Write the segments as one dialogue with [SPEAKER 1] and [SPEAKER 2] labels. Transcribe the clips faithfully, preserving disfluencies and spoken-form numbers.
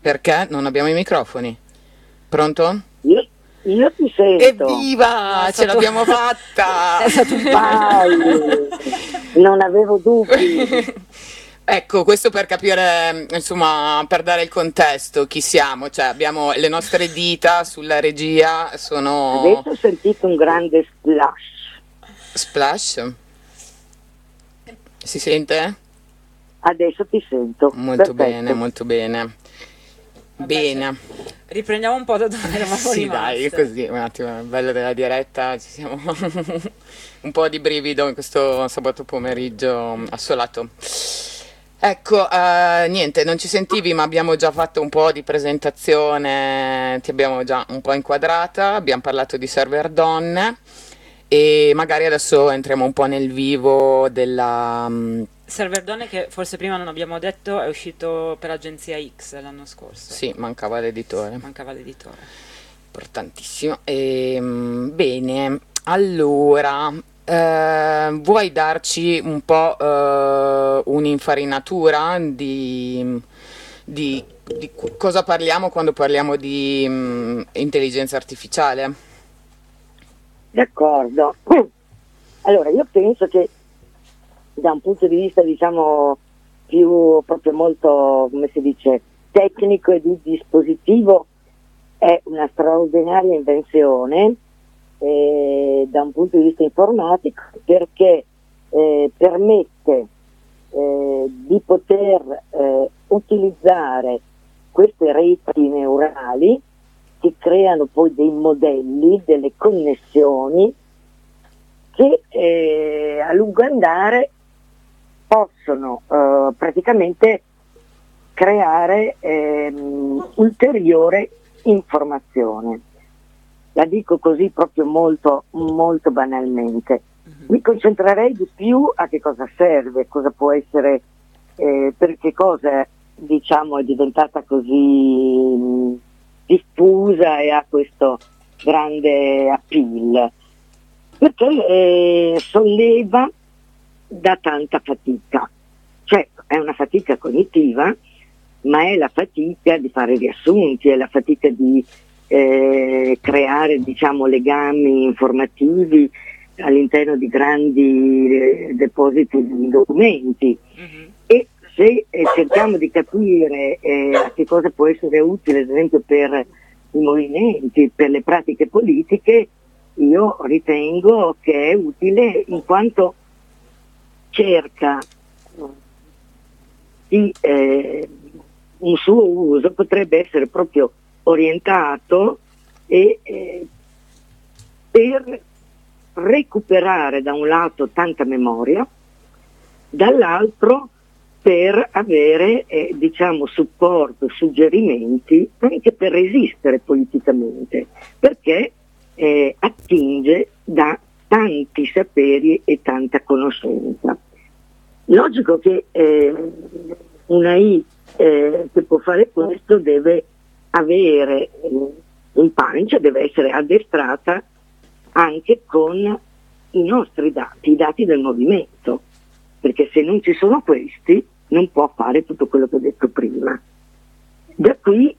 [SPEAKER 1] Perché non abbiamo i microfoni? Pronto?
[SPEAKER 2] Io, io ti sento.
[SPEAKER 1] Evviva!
[SPEAKER 3] È
[SPEAKER 1] Ce
[SPEAKER 3] stato-
[SPEAKER 1] l'abbiamo fatta!
[SPEAKER 3] È stato un
[SPEAKER 2] Vai, non avevo dubbi.
[SPEAKER 1] Ecco, questo per capire, insomma, per dare il contesto, chi siamo, cioè abbiamo le nostre dita sulla regia, sono
[SPEAKER 2] Adesso ho sentito un grande splash.
[SPEAKER 1] splash, si sente?
[SPEAKER 2] Adesso ti sento.
[SPEAKER 1] Molto
[SPEAKER 2] Perfetto.
[SPEAKER 1] bene, molto bene.
[SPEAKER 3] Vabbè,
[SPEAKER 1] Bene,
[SPEAKER 3] Riprendiamo un po' da dove eravamo
[SPEAKER 1] sì dai,
[SPEAKER 3] rimaste.
[SPEAKER 1] così, un attimo, il bello della diretta, ci siamo un po' di brivido in questo sabato pomeriggio assolato. Ecco, eh, niente, non ci sentivi, ma abbiamo già fatto un po' di presentazione, ti abbiamo già un po' inquadrata, abbiamo parlato di server donne e magari adesso entriamo un po' nel vivo della... mm,
[SPEAKER 3] Server Donne, che forse prima non abbiamo detto, è uscito per Agenzia X l'anno scorso.
[SPEAKER 1] Sì, mancava l'editore.
[SPEAKER 3] Mancava l'editore.
[SPEAKER 1] Importantissimo. Ehm, bene, allora, eh, vuoi darci un po' eh, un'infarinatura di, di- di cu- cosa parliamo quando parliamo di mm, intelligenza artificiale?
[SPEAKER 2] D'accordo. Allora, io penso che da un punto di vista, diciamo, più proprio molto, come si dice, tecnico e di dispositivo, è una straordinaria invenzione eh, da un punto di vista informatico, perché eh, permette eh, di poter eh, utilizzare queste reti neurali che creano poi dei modelli, delle connessioni che eh, a lungo andare possono eh, praticamente creare ehm, ulteriore informazione. La dico così proprio molto, molto banalmente. Mi concentrerei di più a che cosa serve, cosa può essere, eh, per che cosa diciamo è diventata così mh, diffusa e ha questo grande appeal, perché eh, solleva da tanta fatica, cioè è una fatica cognitiva, ma è la fatica di fare riassunti, è la fatica di eh, creare, diciamo, legami informativi all'interno di grandi eh, depositi di documenti.
[SPEAKER 3] Mhm.
[SPEAKER 2] E se eh, cerchiamo di capire eh, a che cosa può essere utile, ad esempio per i movimenti, per le pratiche politiche, io ritengo che è utile in quanto cerca di eh, un suo uso potrebbe essere proprio orientato e, eh, per recuperare da un lato tanta memoria, dall'altro per avere eh, diciamo supporto, suggerimenti anche per resistere politicamente, perché eh, attinge da tanti saperi e tanta conoscenza. Logico che eh, una I eh, che può fare questo deve avere eh, un punch, deve essere addestrata anche con i nostri dati, i dati del movimento, perché se non ci sono questi non può fare tutto quello che ho detto prima. Da qui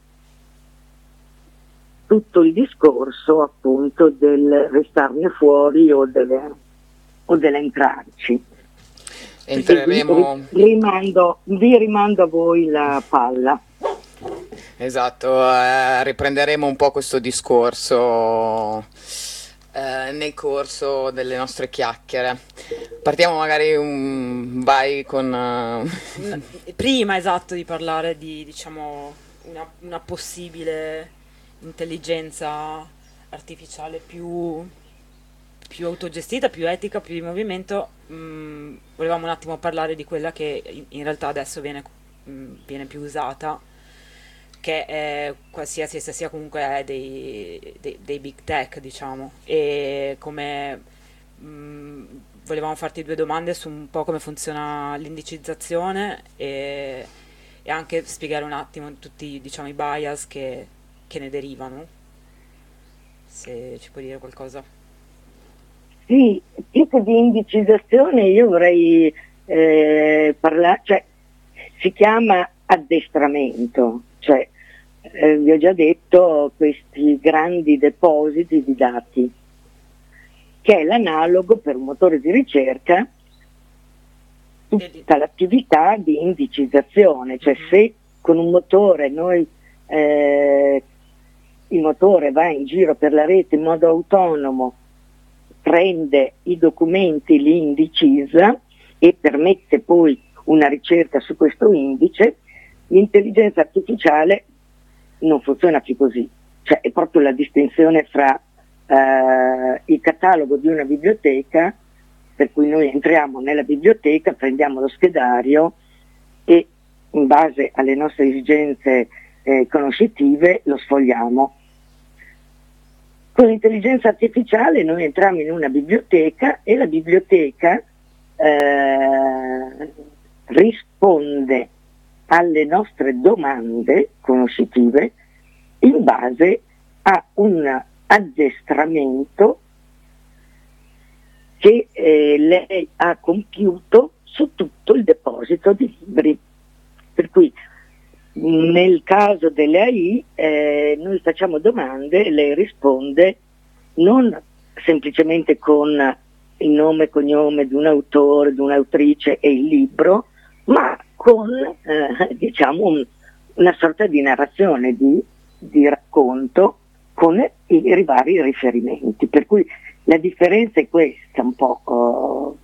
[SPEAKER 2] tutto il discorso appunto del restarne fuori o, delle, o dell'entrarci.
[SPEAKER 1] Entreremo...
[SPEAKER 2] Vi rimando, vi rimando a voi la palla.
[SPEAKER 1] Esatto, eh, riprenderemo un po' questo discorso eh, nel corso delle nostre chiacchiere. Partiamo magari un vai con... eh,
[SPEAKER 3] Prima, esatto, di parlare di, diciamo, una, una possibile intelligenza artificiale più, più autogestita, più etica, più di movimento, mh, volevamo un attimo parlare di quella che in, in realtà adesso viene, mh, viene più usata, che è qualsiasi essa sia comunque è dei, dei, dei big tech, diciamo, e come mh, volevamo farti due domande su un po' come funziona l'indicizzazione e, e anche spiegare un attimo tutti, diciamo, i bias che, che ne derivano, se ci puoi dire qualcosa.
[SPEAKER 2] Sì, più che di indicizzazione io vorrei eh, parlare, cioè si chiama addestramento, cioè eh, vi ho già detto, questi grandi depositi di dati, che è l'analogo per un motore di ricerca tutta l'attività di indicizzazione, cioè se con un motore noi eh, il motore va in giro per la rete in modo autonomo, prende i documenti, li indicizza e permette poi una ricerca su questo indice, l'intelligenza artificiale non funziona più così, cioè è proprio la distinzione fra eh, il catalogo di una biblioteca, per cui noi entriamo nella biblioteca, prendiamo lo schedario e in base alle nostre esigenze eh, conoscitive lo sfogliamo. Con l'intelligenza artificiale noi entriamo in una biblioteca e la biblioteca eh, risponde alle nostre domande conoscitive in base a un addestramento che eh, lei ha compiuto su tutto il deposito di libri. Per cui nel caso delle A I eh, noi facciamo domande e lei risponde non semplicemente con il nome e cognome di un autore, di un'autrice e il libro, ma con eh, diciamo un, una sorta di narrazione, di, di racconto con i, i vari riferimenti. Per cui la differenza è questa un po'. Oh,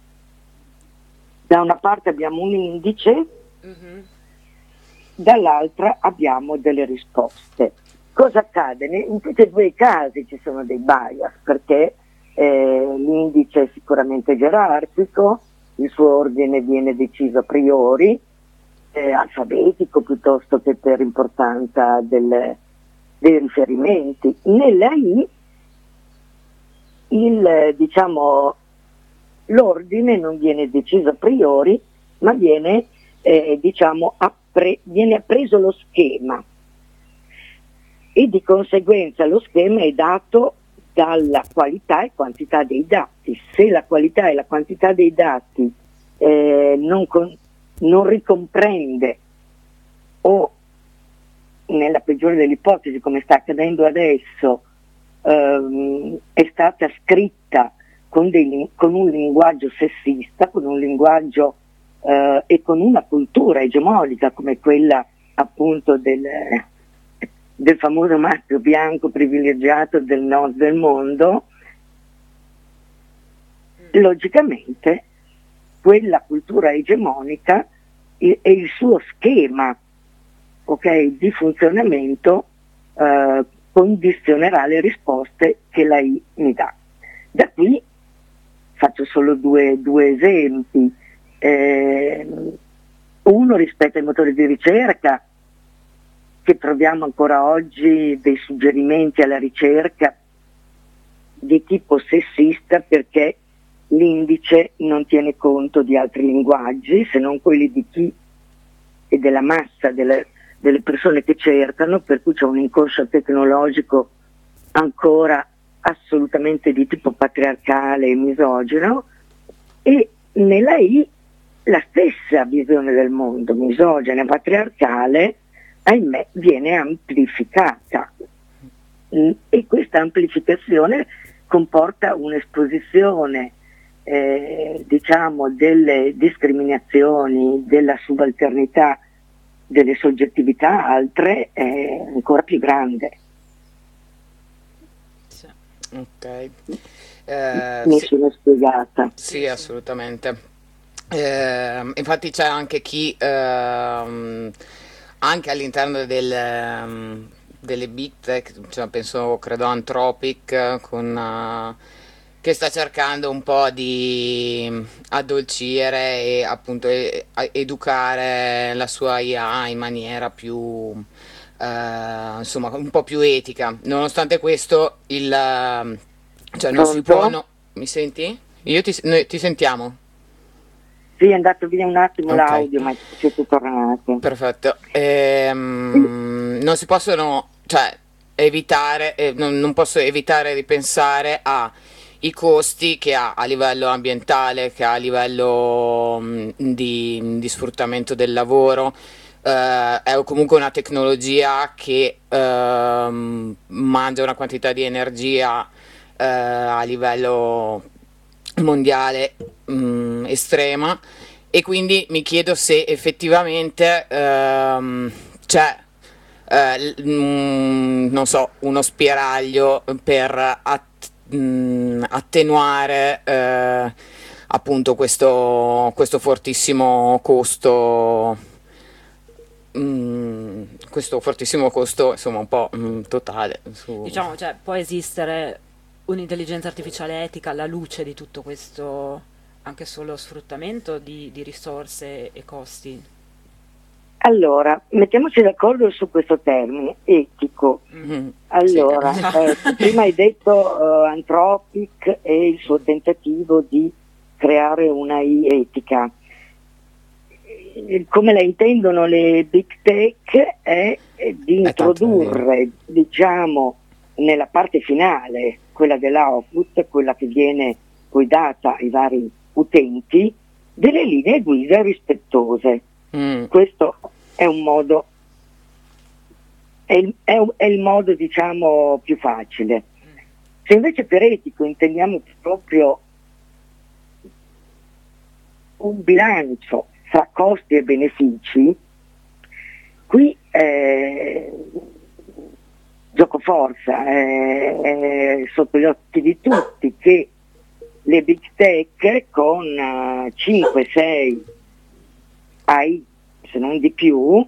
[SPEAKER 2] da una parte abbiamo un indice, mm-hmm. dall'altra abbiamo delle risposte. Cosa accade? In tutti e due i casi ci sono dei bias, perché eh, l'indice è sicuramente gerarchico, il suo ordine viene deciso a priori, eh, alfabetico piuttosto che per importanza del, dei riferimenti. Nell'A I il, diciamo, l'ordine non viene deciso a priori, ma viene, eh, diciamo, appre- viene appreso lo schema e di conseguenza lo schema è dato dalla qualità e quantità dei dati. Se la qualità e la quantità dei dati eh, non, con- non ricomprende o, nella peggiore delle ipotesi, come sta accadendo adesso, ehm, è stata scritta con, dei, con un linguaggio sessista, con un linguaggio eh, e con una cultura egemonica come quella appunto del, del famoso maschio bianco privilegiato del nord del mondo, logicamente quella cultura egemonica e, e il suo schema, okay, di funzionamento eh, condizionerà le risposte che lei mi dà. Da qui faccio solo due, due esempi. Eh, uno rispetto ai motori di ricerca, che troviamo ancora oggi dei suggerimenti alla ricerca di tipo sessista, perché l'indice non tiene conto di altri linguaggi se non quelli di chi e della massa delle, delle persone che cercano, per cui c'è un inconscio tecnologico ancora assolutamente di tipo patriarcale e misogino, e nella I la stessa visione del mondo misogina e patriarcale, ahimè, viene amplificata, e questa amplificazione comporta un'esposizione eh, diciamo delle discriminazioni, della subalternità, delle soggettività altre eh, ancora più grande.
[SPEAKER 1] Sì. Ok. Eh,
[SPEAKER 2] Mi
[SPEAKER 1] sì,
[SPEAKER 2] sono spiegata.
[SPEAKER 1] sì, assolutamente. Eh, infatti c'è anche chi ehm, anche all'interno del, ehm, delle big tech, cioè penso, credo Anthropic, eh, con, eh, che sta cercando un po' di addolcire e appunto e- a- educare la sua I A in maniera più, eh, insomma, un po' più etica. Nonostante questo, il, ehm, cioè non si può,
[SPEAKER 2] Pronto?
[SPEAKER 1] no- mi senti? Io ti, noi ti sentiamo?
[SPEAKER 2] Sì, è andato via un attimo
[SPEAKER 1] Ok.
[SPEAKER 2] l'audio, ma siete tornati.
[SPEAKER 1] Perfetto. Ehm, non si possono, cioè, evitare, eh, non, non posso evitare di pensare ai costi che ha a livello ambientale, che ha a livello mh, di, di sfruttamento del lavoro. eh, è comunque una tecnologia che ehm, mangia una quantità di energia eh, a livello mondiale mh, estrema, e quindi mi chiedo se effettivamente ehm, c'è eh, l- mm, non so, uno spiraglio per att- mh, attenuare eh, appunto questo, questo fortissimo costo, mh, questo fortissimo costo, insomma, un po' mh, totale su...
[SPEAKER 3] Diciamo, cioè, può esistere un'intelligenza artificiale etica alla luce di tutto questo, anche solo sfruttamento di, di risorse e costi.
[SPEAKER 2] Allora, mettiamoci d'accordo su questo termine, etico.
[SPEAKER 1] Mhm, sì.
[SPEAKER 2] Allora, eh, tu prima hai detto eh, Anthropic e il suo tentativo di creare una I etica. Eh, Come la intendono le big tech è eh, di
[SPEAKER 1] È tanto da dire.
[SPEAKER 2] introdurre, diciamo, nella parte finale, quella dell'output, quella che viene poi data ai vari utenti, delle linee guida rispettose.
[SPEAKER 1] Mm,
[SPEAKER 2] Questo è un modo, è il, è un- è il modo diciamo più facile. Se invece per etico intendiamo proprio un bilancio fra costi e benefici, qui eh, gioco forza, eh, è sotto gli occhi di tutti che le big tech con eh, cinque sei A I, se non di più,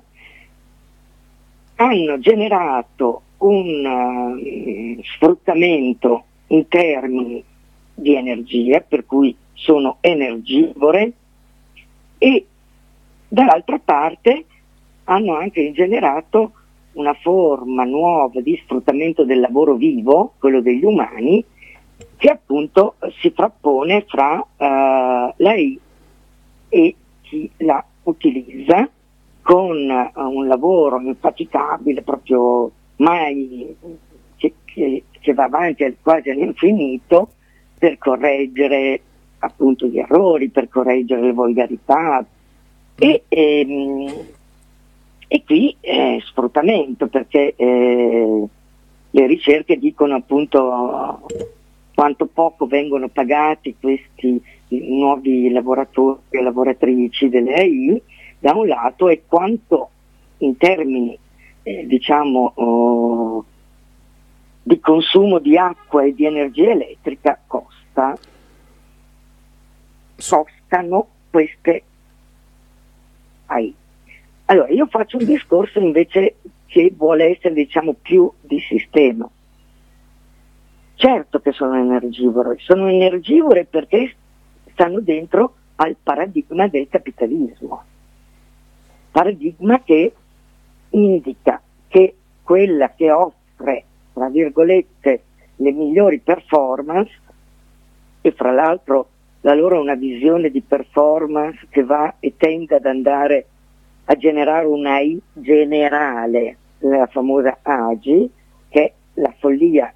[SPEAKER 2] hanno generato un eh, sfruttamento in termini di energia, per cui sono energivore, e dall'altra parte hanno anche generato una forma nuova di sfruttamento del lavoro vivo, quello degli umani, che appunto si frappone fra eh, l'A I e chi la utilizza, con eh, un lavoro infaticabile, proprio mai che, che- che va avanti al- quasi all'infinito, per correggere appunto gli errori, per correggere le volgarità. E, ehm, e qui è sfruttamento, perché eh, le ricerche dicono appunto quanto poco vengono pagati questi nuovi lavoratori e lavoratrici delle A I da un lato, e quanto in termini eh, diciamo oh, di consumo di acqua e di energia elettrica costa, costano queste A I. Allora, io faccio un discorso invece che vuole essere diciamo più di sistema. Certo che sono energivore, sono energivore perché stanno dentro al paradigma del capitalismo, paradigma che indica che quella che offre, tra virgolette, le migliori performance, e fra l'altro la loro è una visione di performance che va e tende ad andare a generare una I generale, la famosa A G I, che è la follia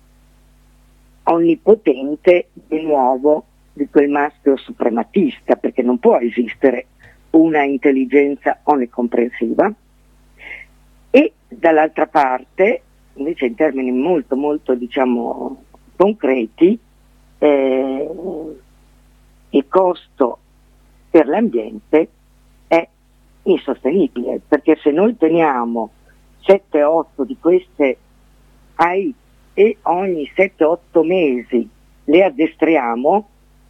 [SPEAKER 2] onnipotente di nuovo di quel maschio suprematista, perché non può esistere una intelligenza onnicomprensiva. E dall'altra parte, invece, in termini molto molto diciamo concreti, eh, il costo per l'ambiente è insostenibile, perché se noi teniamo sette otto di queste A I e ogni sette otto mesi le addestriamo,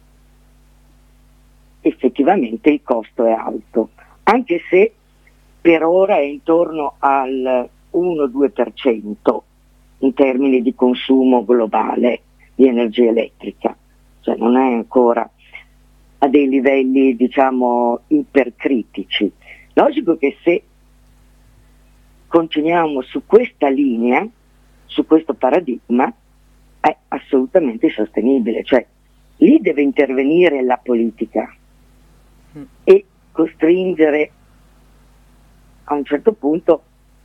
[SPEAKER 2] effettivamente il costo è alto, anche se per ora è intorno al uno due per cento in termini di consumo globale di energia elettrica, cioè non è ancora a dei livelli diciamo ipercritici. Logico che se continuiamo su questa linea, su questo paradigma, è assolutamente insostenibile, cioè lì deve intervenire la politica e costringere a un certo punto,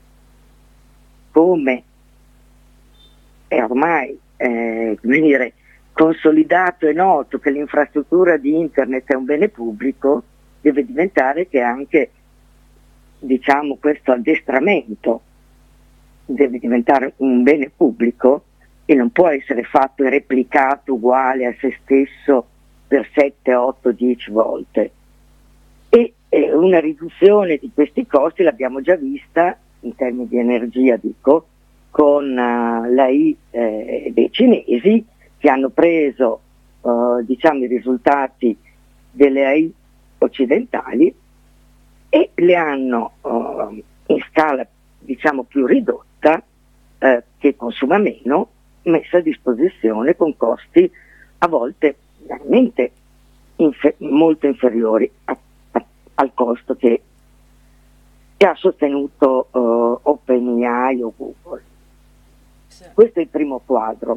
[SPEAKER 2] come è ormai eh, come dire, consolidato e noto che l'infrastruttura di internet è un bene pubblico, deve diventare che anche diciamo questo addestramento deve diventare un bene pubblico e non può essere fatto e replicato uguale a se stesso per sette, otto, dieci volte. E eh, una riduzione di questi costi l'abbiamo già vista in termini di energia, dico, con uh, l'A I eh, dei cinesi, che hanno preso uh, diciamo i risultati delle A I occidentali e le hanno uh, in scala diciamo più ridotta, uh, che consuma meno, messa a disposizione con costi a volte veramente infer- molto inferiori a, a, al costo che, che ha sostenuto uh, OpenAI o Google. Sì. Questo è il primo quadro.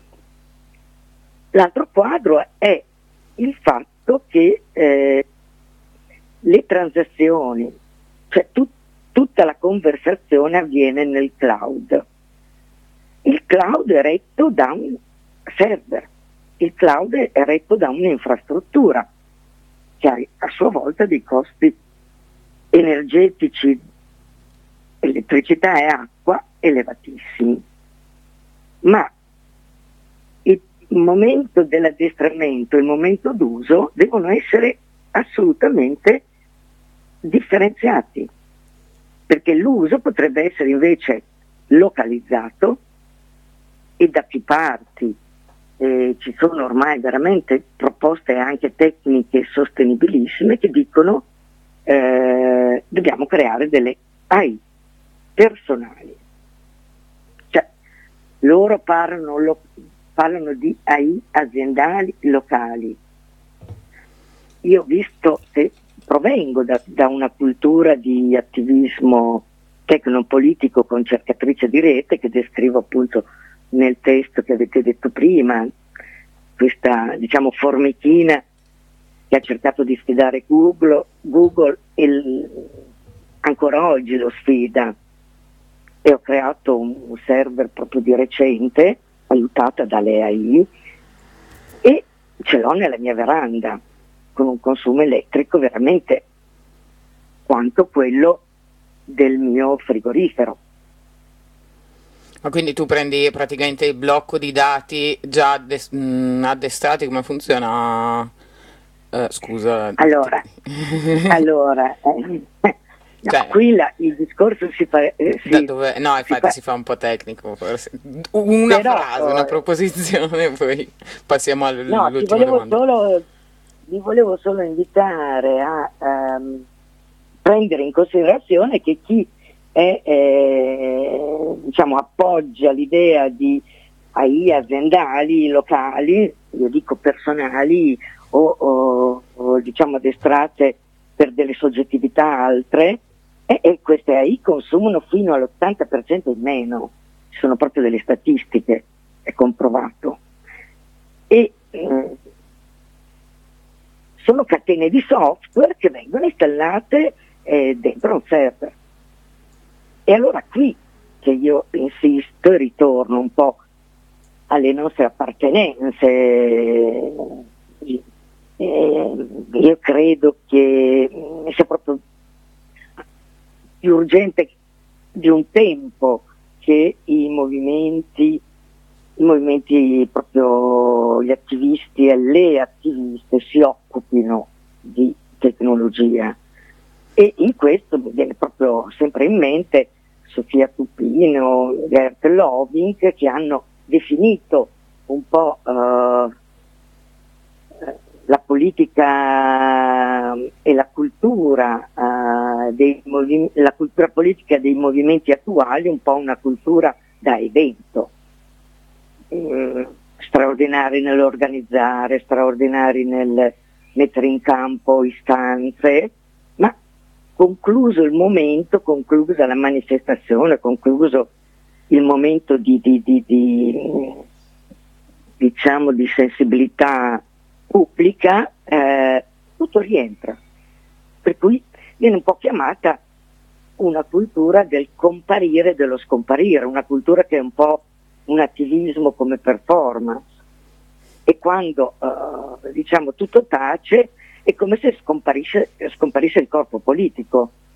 [SPEAKER 2] L'altro quadro è il fatto che eh, le transazioni, cioè tut- tutta la conversazione avviene nel cloud. Il cloud è retto da un server, il cloud è retto da un'infrastruttura che ha a sua volta dei costi energetici, elettricità e acqua elevatissimi. Ma il momento dell'addestramento e il momento d'uso devono essere assolutamente differenziati, perché l'uso potrebbe essere invece localizzato e da più parti. Eh, ci sono ormai veramente proposte anche tecniche sostenibilissime che dicono eh, dobbiamo creare delle A I personali. Cioè, loro parlano, lo, parlano di A I aziendali locali. Io ho visto, e provengo da, da una cultura di attivismo tecnopolitico con cercatrice di rete, che descrivo appunto nel testo che avete detto prima, questa diciamo formichina che ha cercato di sfidare Google, Google e l- ancora oggi lo sfida, e ho creato un server proprio di recente aiutata dalle A I e ce l'ho nella mia veranda con un consumo elettrico veramente quanto quello del mio frigorifero.
[SPEAKER 1] Ma quindi tu prendi praticamente il blocco di dati già addes- mh, addestrati, come funziona? Eh, scusa.
[SPEAKER 2] Allora, allora eh, no,
[SPEAKER 1] Cioè,
[SPEAKER 2] qui la, il discorso si fa... Eh,
[SPEAKER 1] da
[SPEAKER 2] si,
[SPEAKER 1] dove... No,
[SPEAKER 2] si
[SPEAKER 1] infatti
[SPEAKER 2] fa
[SPEAKER 1] si fa un po' tecnico, forse. Una
[SPEAKER 2] però,
[SPEAKER 1] frase, una proposizione, poi passiamo
[SPEAKER 2] no, ti
[SPEAKER 1] all'ultima
[SPEAKER 2] volevo
[SPEAKER 1] domanda.
[SPEAKER 2] solo, vi volevo solo invitare a ehm, prendere in considerazione che chi è, eh, diciamo, appoggia l'idea di A I aziendali, locali, io dico personali o, o, o diciamo addestrate per delle soggettività altre, e, e queste A I consumano fino all'ottanta per cento in meno, ci sono proprio delle statistiche, è comprovato. E eh, sono catene di software che vengono installate eh, dentro un server. E allora qui che io insisto e ritorno un po' alle nostre appartenenze, eh, io credo che sia proprio più urgente di un tempo che i movimenti i movimenti proprio gli attivisti e le attiviste si occupino di tecnologia, e in questo mi viene proprio sempre in mente Sofia Tupino, Gert Loving, che hanno definito un po' uh, la politica e la cultura uh, dei movi- la cultura politica dei movimenti attuali un po' una cultura da evento. Eh, straordinari nell'organizzare, straordinari nel mettere in campo istanze, ma concluso il momento, conclusa la manifestazione, concluso il momento di, di, di, di diciamo di sensibilità pubblica, eh, tutto rientra. Per cui viene un po' chiamata una cultura del comparire e dello scomparire, una cultura che è un po' un attivismo come performance, e quando uh, diciamo tutto tace è come se scomparisce, scomparisse il corpo politico,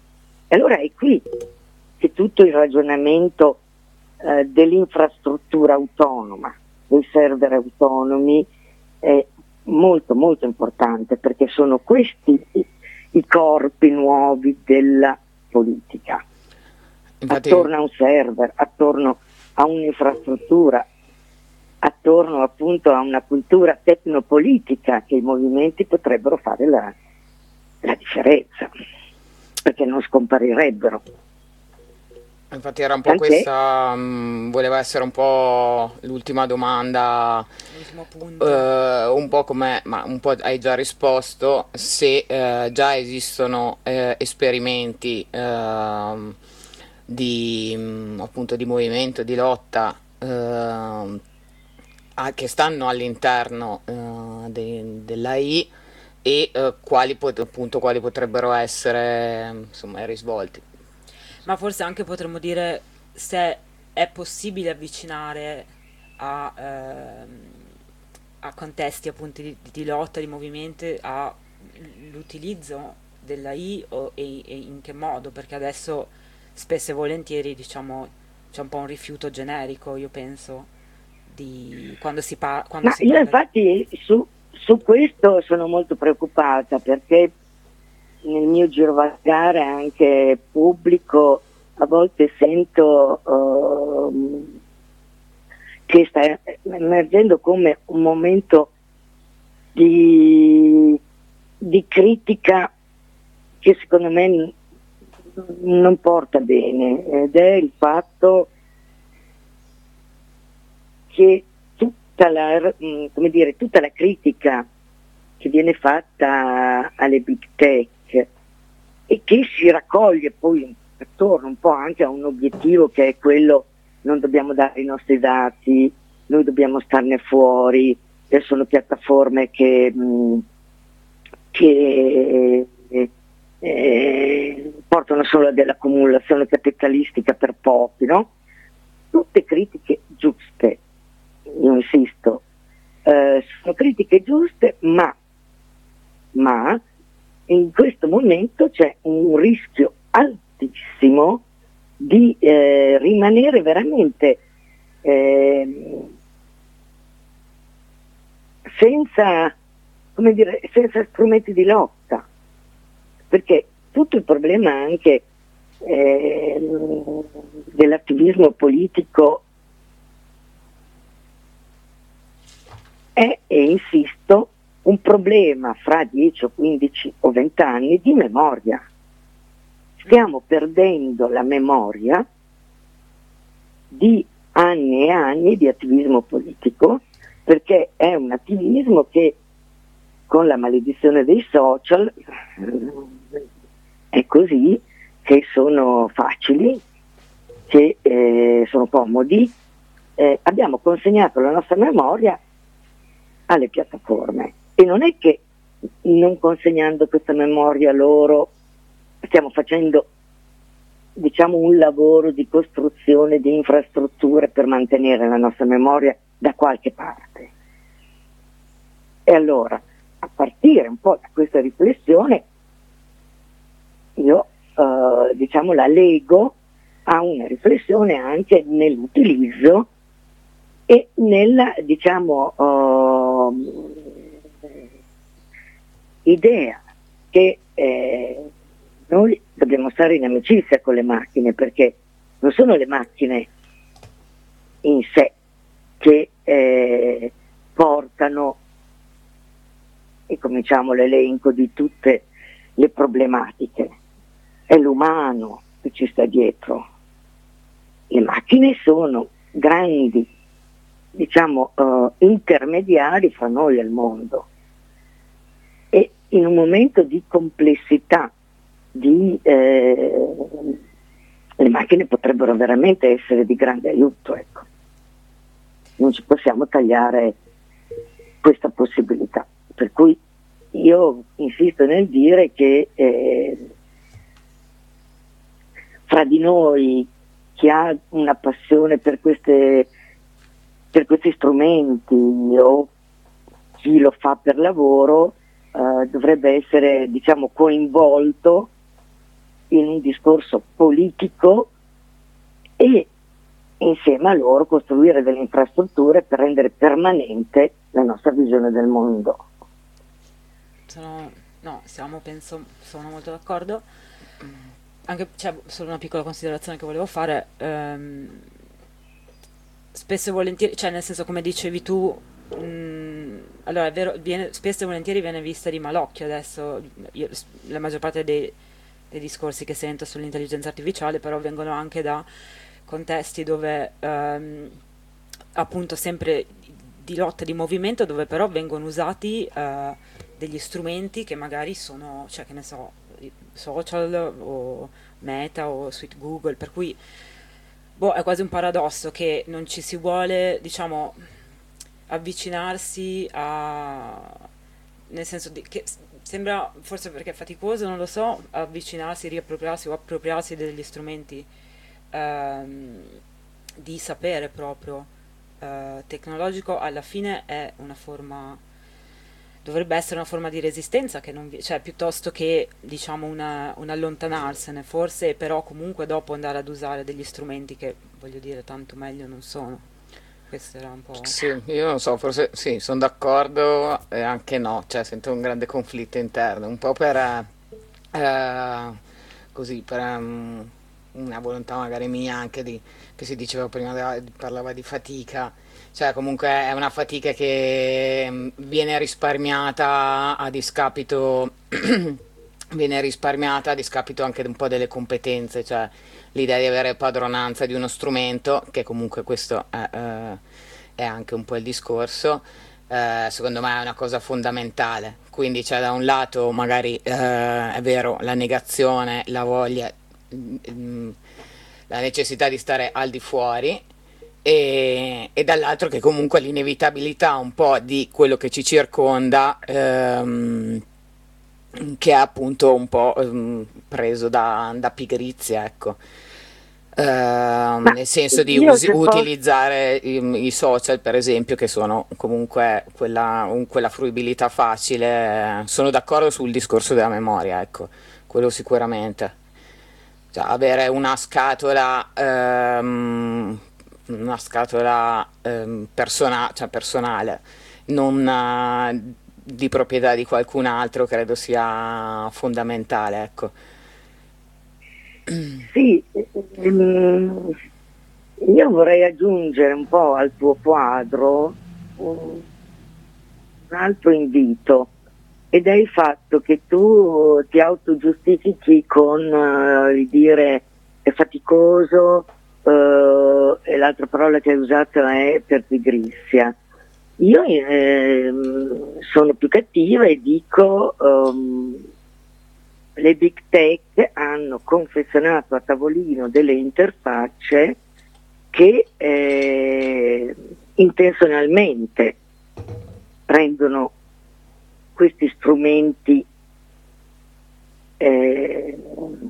[SPEAKER 2] E allora è qui che tutto il ragionamento eh, dell'infrastruttura autonoma, dei server autonomi, è molto molto importante, perché sono questi i, i corpi nuovi della politica. Infatti, attorno a un server, attorno a un'infrastruttura, attorno appunto a una cultura tecnopolitica, che i movimenti potrebbero fare la, la differenza, perché non scomparirebbero.
[SPEAKER 1] Infatti era un po'
[SPEAKER 2] Tant'è,
[SPEAKER 1] questa, mh, voleva essere un po' l'ultima domanda,
[SPEAKER 3] L'ultimo punto.
[SPEAKER 1] eh, un po' come, ma un po' hai già risposto, se eh, già esistono eh, esperimenti ehm, di, mh, appunto, di movimento, di lotta, ehm, a- che stanno all'interno eh, de- dell'A I, e eh, quali, pot- appunto, quali potrebbero essere, insomma, i risvolti.
[SPEAKER 3] Ma forse anche potremmo dire se è possibile avvicinare a, ehm, a contesti appunto di, di lotta, di movimento, all'utilizzo della I o, e, e in che modo, perché adesso spesso e volentieri diciamo c'è un po' un rifiuto generico, io penso, di quando si, par- quando
[SPEAKER 2] ma
[SPEAKER 3] si
[SPEAKER 2] io
[SPEAKER 3] parla.
[SPEAKER 2] infatti su, su questo sono molto preoccupata, perché nel mio girovagare anche pubblico a volte sento ehm, che sta emergendo come un momento di, di critica che secondo me n- non porta bene, ed è il fatto che tutta la, mh, come dire, tutta la critica che viene fatta alle big tech e che si raccoglie poi attorno un po' anche a un obiettivo, che è quello: non dobbiamo dare i nostri dati, noi dobbiamo starne fuori, e sono piattaforme che, mh, che eh, eh, portano solo a dell'accumulazione capitalistica per pochi, no? Tutte critiche giuste, io insisto, eh, sono critiche giuste, ma, ma in questo momento c'è un rischio altissimo di eh, rimanere veramente eh, senza, come dire, senza strumenti di lotta, perché tutto il problema anche eh, dell'attivismo politico è, e insisto, un problema fra dieci o quindici o venti anni di memoria. Stiamo perdendo la memoria di anni e anni di attivismo politico, perché è un attivismo che, con la maledizione dei social, è così, che sono facili, che eh, sono comodi, eh, abbiamo consegnato la nostra memoria alle piattaforme, e non è che non consegnando questa memoria loro stiamo facendo, diciamo, un lavoro di costruzione di infrastrutture per mantenere la nostra memoria da qualche parte. E allora, a partire un po' da questa riflessione, io eh, diciamo la lego a una riflessione anche nell'utilizzo e nella, diciamo, eh, idea che eh, noi dobbiamo stare in amicizia con le macchine, perché non sono le macchine in sé che eh, portano, e cominciamo l'elenco di tutte le problematiche, è l'umano che ci sta dietro. Le macchine sono grandi, diciamo, uh, intermediari fra noi e il mondo, e in un momento di complessità, di, eh, le macchine potrebbero veramente essere di grande aiuto, ecco. Non ci possiamo tagliare questa possibilità, per cui io insisto nel dire che eh, fra di noi chi ha una passione per queste per questi strumenti, o chi lo fa per lavoro, eh, dovrebbe essere, diciamo, coinvolto in un discorso politico e insieme a loro costruire delle infrastrutture per rendere permanente la nostra visione del mondo.
[SPEAKER 3] Sono, no, siamo, penso, sono molto d'accordo. Anche, cioè, solo una piccola considerazione che volevo fare. ehm, spesso e volentieri, cioè nel senso come dicevi tu, mh, allora è vero, viene, spesso e volentieri viene vista di malocchio adesso, io- la maggior parte dei, dei discorsi che sento sull'intelligenza artificiale però vengono anche da contesti dove ehm, appunto sempre di lotta, di movimento, dove però vengono usati eh, degli strumenti che magari sono, cioè che ne so, i social o Meta o Suite Google, per cui boh, è quasi un paradosso che non ci si vuole, diciamo, avvicinarsi a... nel senso di, che s- sembra, forse perché è faticoso, non lo so, avvicinarsi, riappropriarsi o appropriarsi degli strumenti ehm, di sapere proprio eh, tecnologico, alla fine è una forma, dovrebbe essere una forma di resistenza che non vi- cioè piuttosto che diciamo una, un allontanarsene forse, però comunque dopo andare ad usare degli strumenti che voglio dire tanto meglio non sono. Questo era un po'.
[SPEAKER 1] Sì, io non so, forse sì, sono d'accordo e anche no, cioè sento un grande conflitto interno, un po' per eh, eh, così, per ehm, una volontà magari mia anche di, che si diceva prima, della- parlava di fatica, cioè comunque è una fatica che mm, viene risparmiata a discapito, viene risparmiata a discapito anche un po' delle competenze, cioè l'idea di avere padronanza di uno strumento, che comunque questo è, eh, è anche un po' il discorso, eh, secondo me è una cosa fondamentale. Quindi c'è da un lato magari eh, è vero la negazione, la voglia, mm, mm, la necessità di stare al di fuori e, e dall'altro che comunque l'inevitabilità un po' di quello che ci circonda, ehm, che è appunto un po' ehm, preso da, da pigrizia, ecco. Ehm,
[SPEAKER 2] Ma
[SPEAKER 1] nel senso di
[SPEAKER 2] io
[SPEAKER 1] usi-
[SPEAKER 2] se posso,
[SPEAKER 1] utilizzare i, i social, per esempio, che sono comunque quella, un- quella fruibilità facile. Sono d'accordo sul discorso della memoria, ecco, quello sicuramente. Cioè, avere una scatola, ehm, una scatola ehm, persona- cioè personale, non eh, di proprietà di qualcun altro, credo sia fondamentale, ecco.
[SPEAKER 2] sì, ehm, io vorrei aggiungere un po' al tuo quadro un, un altro invito, ed è il fatto che tu ti autogiustifichi con eh, il dire è faticoso, eh, e l'altra parola che hai usato è per pigrizia. Io ehm, sono più cattiva e dico ehm, le big tech hanno confezionato a tavolino delle interfacce che eh, intenzionalmente rendono questi strumenti eh,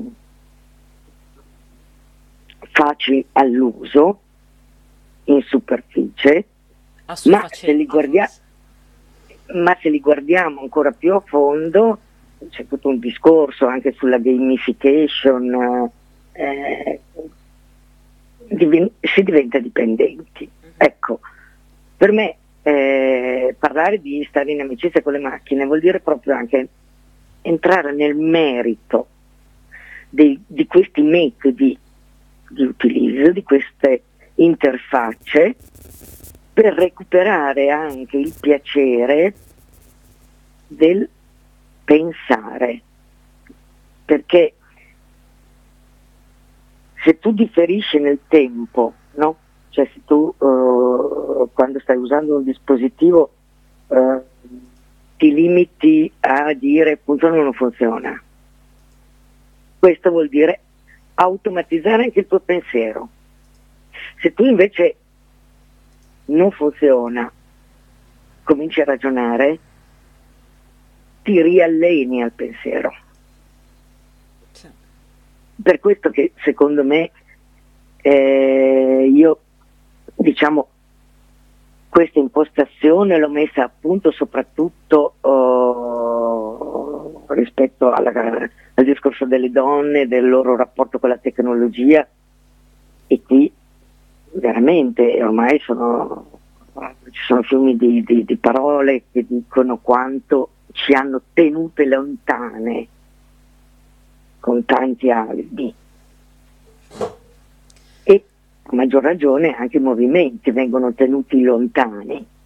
[SPEAKER 2] facili all'uso in superficie, ma se li
[SPEAKER 3] Assuefacenti
[SPEAKER 2] guardia-
[SPEAKER 3] forse.
[SPEAKER 2] ma se li guardiamo ancora più a fondo, c'è tutto un discorso anche sulla gamification, eh, diven- si diventa dipendenti. Ecco, per me eh, parlare di stare in amicizia con le macchine vuol dire proprio anche entrare nel merito dei- di questi metodi di utilizzo, di queste interfacce, per recuperare anche il piacere del pensare, perché se tu differisci nel tempo, no? Cioè se tu eh, quando stai usando un dispositivo eh, ti limiti a dire funziona o non funziona, questo vuol dire automatizzare anche il tuo pensiero. Se tu invece non funziona, cominci a ragionare, ti rialleni al pensiero.
[SPEAKER 3] Sì.
[SPEAKER 2] Per questo che secondo me eh, io diciamo questa impostazione l'ho messa appunto soprattutto oh, rispetto alla, al discorso delle donne, del loro rapporto con la tecnologia, e qui veramente ormai sono, ci sono fiumi di, di, di parole che dicono quanto ci hanno tenute lontane con tanti alibi, e a maggior ragione anche i movimenti vengono tenuti lontani